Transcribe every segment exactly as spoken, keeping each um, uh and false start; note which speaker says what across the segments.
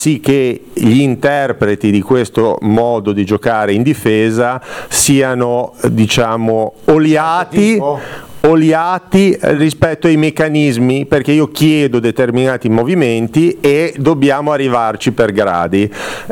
Speaker 1: sì che gli interpreti di questo modo di giocare in difesa siano, diciamo, oliati oliati rispetto ai meccanismi, perché io chiedo determinati movimenti e dobbiamo arrivarci per gradi,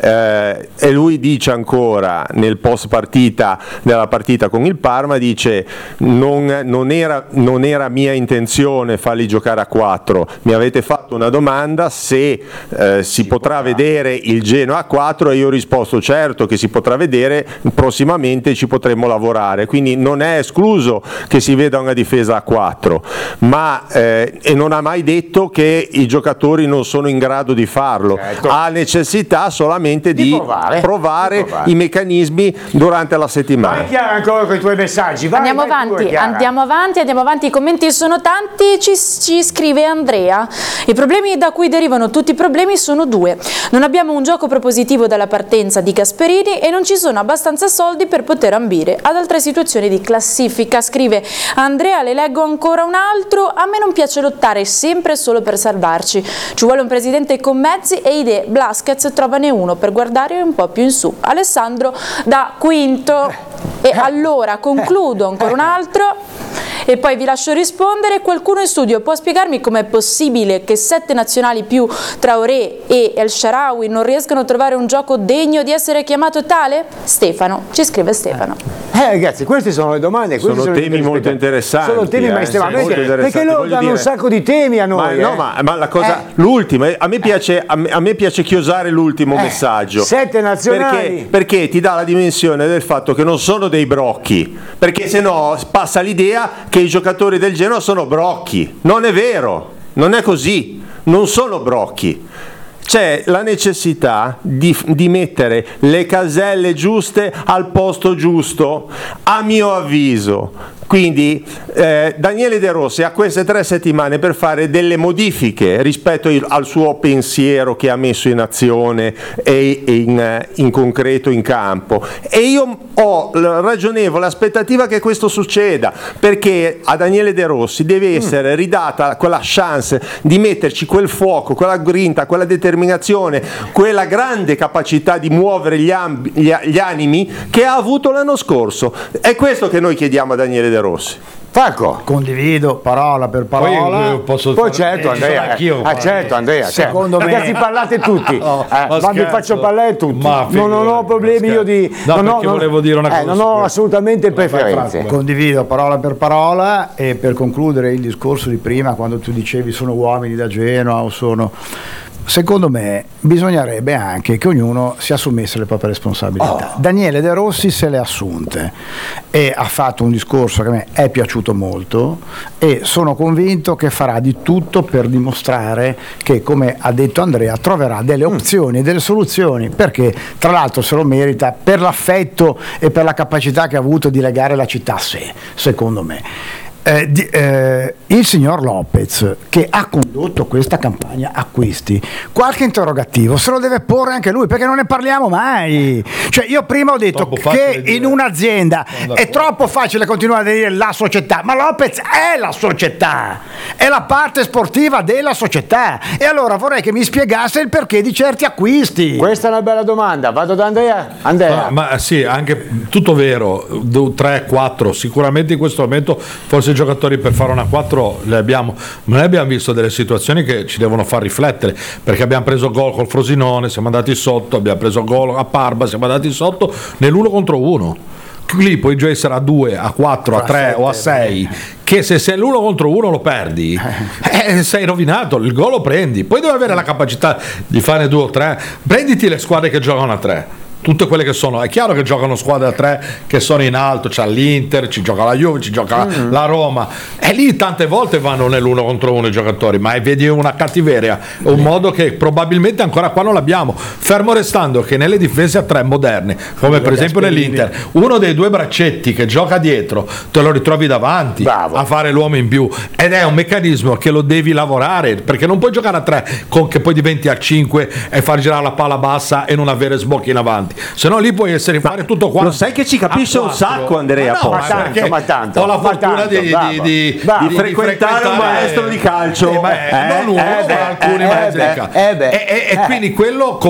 Speaker 1: eh, e lui dice ancora nel post partita della partita con il Parma, dice non, non, era, non era mia intenzione farli giocare a quattro, mi avete fatto una domanda se eh, si, si potrà, potrà vedere il Genoa a quattro e io ho risposto certo che si potrà vedere, prossimamente ci potremo lavorare, quindi non è escluso che si veda una difesa a quattro, ma eh, e non ha mai detto che i giocatori non sono in grado di farlo, certo. Ha necessità solamente di, di provare, provare, di provare i meccanismi durante la settimana.
Speaker 2: Vai Chiara ancora con i tuoi messaggi. Vai,
Speaker 3: andiamo,
Speaker 2: vai
Speaker 3: avanti,
Speaker 2: pure,
Speaker 3: andiamo avanti, andiamo avanti, i commenti sono tanti, ci, ci scrive Andrea. I problemi da cui derivano tutti i problemi sono due. Non abbiamo un gioco propositivo dalla partenza di Gasperini e non ci sono abbastanza soldi per poter ambire ad altre situazioni di classifica, scrive Andrea. Le leggo ancora un altro. A me non piace lottare sempre solo per salvarci, ci vuole un presidente con mezzi e idee. Blasquez trovane uno per guardare un po' più in su. Alessandro da Quinto. E allora concludo ancora un altro e poi vi lascio rispondere. Qualcuno in studio può spiegarmi com'è possibile che sette nazionali più Traoré e El Shaarawy non riescano a trovare un gioco degno di essere chiamato tale? Stefano, ci scrive Stefano.
Speaker 2: Eh ragazzi, queste sono le domande,
Speaker 1: sono
Speaker 2: sono
Speaker 1: temi molto interessanti,
Speaker 2: sono temi
Speaker 1: eh,
Speaker 2: estremamente
Speaker 1: sì,
Speaker 2: perché loro danno dire, un sacco di temi a noi.
Speaker 1: Ma,
Speaker 2: eh.
Speaker 1: no, ma, ma la cosa, eh. l'ultima, a me piace, a me, a me piace chiosare l'ultimo eh. messaggio.
Speaker 2: Sette nazionali.
Speaker 1: Perché, perché ti dà la dimensione del fatto che non sono dei brocchi, perché se no passa l'idea che i giocatori del Genoa sono brocchi. Non è vero, non è così, non sono brocchi. C'è la necessità di, di mettere le caselle giuste al posto giusto, a mio avviso. Quindi eh, Daniele De Rossi ha queste tre settimane per fare delle modifiche rispetto al suo pensiero che ha messo in azione e in, in concreto in campo, e io ho la ragionevole aspettativa che questo succeda, perché a Daniele De Rossi deve essere ridata quella chance di metterci quel fuoco, quella grinta, quella determinazione, quella grande capacità di muovere gli, amb- gli, gli animi che ha avuto l'anno scorso. È questo che noi chiediamo a Daniele De Rossi.
Speaker 2: Falco.
Speaker 4: Condivido parola per parola.
Speaker 2: Poi, posso poi certo Andrea, eh, ah, certo Andrea, secondo certo. me ragazzi parlate tutti, no, eh, ma, ma vi faccio parlare tutti, ma non, non ho problemi io di
Speaker 5: no,
Speaker 2: non,
Speaker 5: perché
Speaker 2: ho,
Speaker 5: volevo dire una cosa,
Speaker 2: eh, non ho assolutamente preferenze.
Speaker 4: Condivido parola per parola. E per concludere il discorso di prima, quando tu dicevi sono uomini da Genoa o sono, secondo me bisognerebbe anche che ognuno si assumesse le proprie responsabilità. Oh. Daniele De Rossi se le ha assunte e ha fatto un discorso che a me è piaciuto molto e sono convinto che farà di tutto per dimostrare che, come ha detto Andrea, troverà delle opzioni, delle soluzioni, perché tra l'altro se lo merita per l'affetto e per la capacità che ha avuto di legare la città a sé, secondo me. Eh, di, eh, il signor Lopez, che ha condotto questa campagna acquisti, qualche interrogativo se lo deve porre anche lui, perché non ne parliamo mai. Cioè, io prima ho detto che in un'azienda è troppo facile continuare a dire la società, ma Lopez è la società, è la parte sportiva della società, e allora vorrei che mi spiegasse il perché di certi acquisti.
Speaker 2: Questa è una bella domanda, vado da Andrea. Andrea.
Speaker 5: Ma, ma sì, anche tutto vero, tre quattro sicuramente in questo momento forse i giocatori per fare una quattro le abbiamo, ma noi abbiamo visto delle situazioni che ci devono far riflettere, perché abbiamo preso gol col Frosinone, siamo andati sotto, abbiamo preso gol a Parma, siamo andati sotto nell'uno contro uno. Lì puoi già essere a due, a quattro, a tre o a sei, che se sei l'uno contro uno lo perdi, eh, sei rovinato, il gol lo prendi, poi devi avere la capacità di fare due o tre, prenditi le squadre che giocano a tre. Tutte quelle che sono, è chiaro che giocano squadre a tre che sono in alto, c'è l'Inter, ci gioca la Juve, ci gioca mm. la Roma, e lì tante volte vanno nell'uno contro uno i giocatori, ma vedi una cattiveria, un modo che probabilmente ancora qua non l'abbiamo, fermo restando che nelle difese a tre moderne, come per esempio nell'Inter, uno dei due braccetti che gioca dietro te lo ritrovi davanti Bravo. a fare l'uomo in più, ed è un meccanismo che lo devi lavorare, perché non puoi giocare a tre con che poi diventi a cinque e far girare la palla bassa e non avere sbocchi in avanti. avanti, se no lì puoi essere fare tutto qua.
Speaker 1: Lo sai che ci capisce un sacco Andrea,
Speaker 2: ma, no, ma, tanto, ma tanto
Speaker 5: ho la fortuna
Speaker 2: tanto,
Speaker 5: di,
Speaker 2: bravo,
Speaker 5: di,
Speaker 2: bravo.
Speaker 1: di, di frequentare un maestro di calcio,
Speaker 5: eh, beh,
Speaker 1: eh,
Speaker 5: non uno,
Speaker 1: eh,
Speaker 5: ma alcuni
Speaker 1: eh,
Speaker 5: maestri
Speaker 1: eh,
Speaker 5: di calcio
Speaker 2: eh, beh,
Speaker 5: e, e, e
Speaker 2: eh.
Speaker 5: quindi quello